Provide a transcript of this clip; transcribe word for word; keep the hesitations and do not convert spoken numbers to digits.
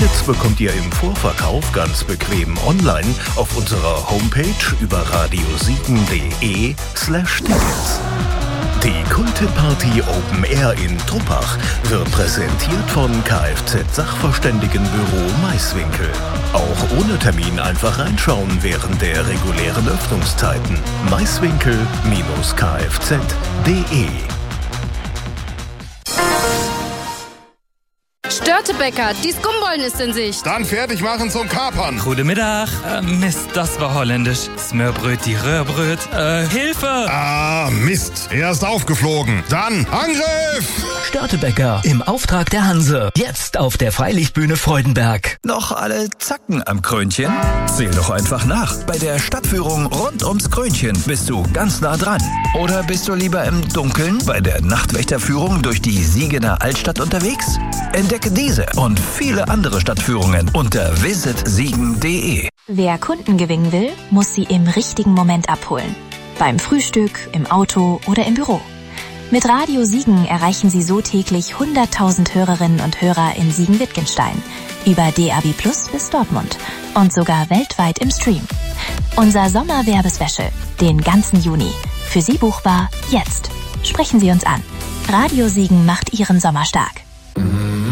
Tickets bekommt ihr im Vorverkauf ganz bequem online auf unserer Homepage über radiosiegen.de slash Tickets. Die Kulte-Party Open Air in Truppach wird präsentiert von Kfz-Sachverständigenbüro Maiswinkel. Auch ohne Termin einfach reinschauen während der regulären Öffnungszeiten. maiswinkel Bindestrich kfz punkt de. Störtebecker, die Skumbollen ist in Sicht. Dann fertig machen zum Kapern. Guten Mittag. Äh, Mist, das war holländisch. Smørbröt, die Röhrbröt. Äh, Hilfe! Ah, Mist. Er ist aufgeflogen. Dann Angriff! Störtebecker im Auftrag der Hanse. Jetzt auf der Freilichtbühne Freudenberg. Noch alle Zacken am Krönchen? Zähl doch einfach nach. Bei der Stadtführung rund ums Krönchen bist du ganz nah dran. Oder bist du lieber im Dunkeln bei der Nachtwächterführung durch die Siegener Altstadt unterwegs? Entdecke diese und viele andere Stadtführungen unter visit siegen punkt de. Wer Kunden gewinnen will, muss sie im richtigen Moment abholen. Beim Frühstück, im Auto oder im Büro. Mit Radio Siegen erreichen Sie so täglich hunderttausend Hörerinnen und Hörer in Siegen-Wittgenstein, über D A B Plus bis Dortmund und sogar weltweit im Stream. Unser Sommerwerbespecial, den ganzen Juni. Für Sie buchbar jetzt. Sprechen Sie uns an. Radio Siegen macht Ihren Sommer stark.